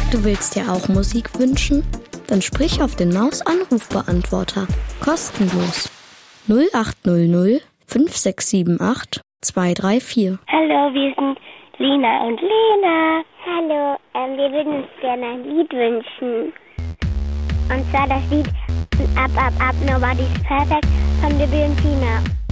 Du willst dir auch Musik wünschen? Dann sprich auf den Maus-Anrufbeantworter. Kostenlos. 0800 5678 234. Hallo, wir sind Lina und Lena. Hallo, wir würden uns gerne ein Lied wünschen. Und zwar das Lied Ab, Nobody's Perfect von Bibi und Tina.